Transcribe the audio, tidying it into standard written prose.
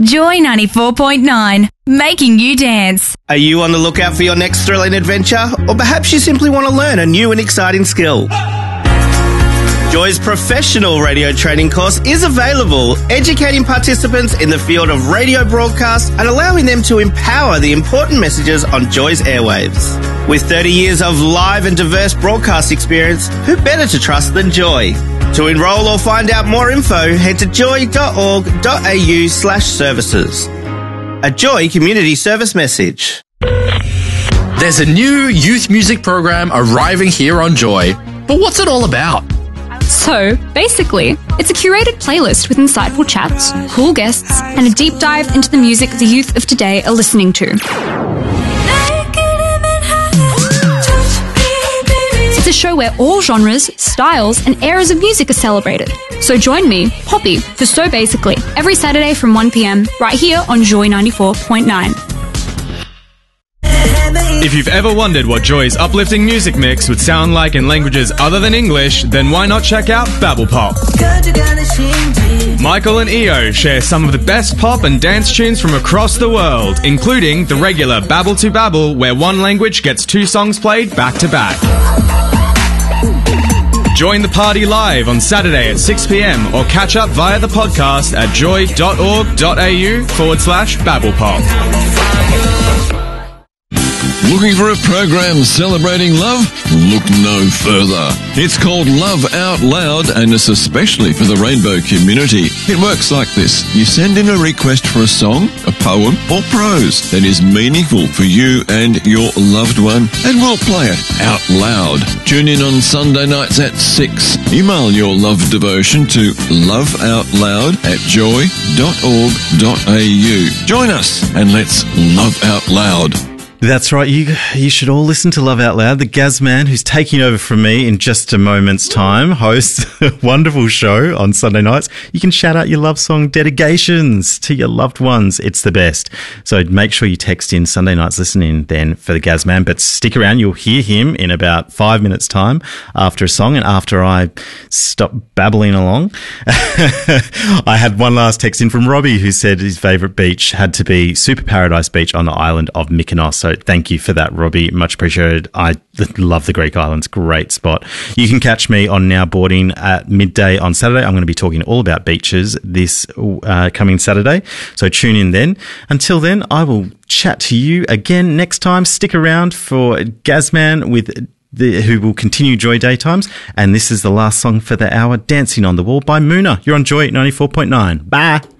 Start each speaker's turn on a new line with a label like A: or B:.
A: Joy 94.9, making you dance.
B: Are you on the lookout for your next thrilling adventure? Or perhaps you simply want to learn a new and exciting skill? Joy's professional radio training course is available, educating participants in the field of radio broadcast and allowing them to empower the important messages on Joy's airwaves. With 30 years of live and diverse broadcast experience, who better to trust than Joy? To enrol or find out more info, head to joy.org.au/services. A Joy community service message.
C: There's a new youth music program arriving here on Joy. But what's it all about?
D: So, basically, it's a curated playlist with insightful chats, cool guests, and a deep dive into the music the youth of today are listening to. It's a show where all genres, styles, and eras of music are celebrated. So join me, Poppy, for So Basically, every Saturday from 1 p.m, right here on Joy 94.9.
E: If you've ever wondered what Joy's uplifting music mix would sound like in languages other than English, then why not check out Babble Pop? Michael and Io share some of the best pop and dance tunes from across the world, including the regular Babble to Babble, where one language gets 2 songs played back to back. Join the party live on Saturday at 6 p.m. or catch up via the podcast at joy.org.au/BabblePop.
F: Looking for a program celebrating love? Look no further. It's called Love Out Loud and it's especially for the rainbow community. It works like this. You send in a request for a song, a poem or prose that is meaningful for you and your loved one and we'll play it out loud. Tune in on Sunday nights at 6. Email your love devotion to loveoutloud@joy.org.au. Join us and let's love out loud.
G: That's right. You should all listen to Love Out Loud. The Gazman, who's taking over from me in just a moment's time, hosts a wonderful show on Sunday nights. You can shout out your love song dedications to your loved ones. It's the best. So make sure you text in Sunday nights listening then for the Gazman. But stick around. You'll hear him in about 5 minutes' time after a song and after I stop babbling along. I had one last text in from Robbie who said his favourite beach had to be Super Paradise Beach on the island of Mykonos. So thank you for that, Robbie. Much appreciated. I love the Greek islands. Great spot. You can catch me on Now Boarding at midday on Saturday. I'm going to be talking all about beaches this coming Saturday. So tune in then. Until then, I will chat to you again next time. Stick around for Gazman who will continue Joy Daytimes. And this is the last song for the hour, Dancing on the Wall by Moona. You're on Joy 94.9. Bye.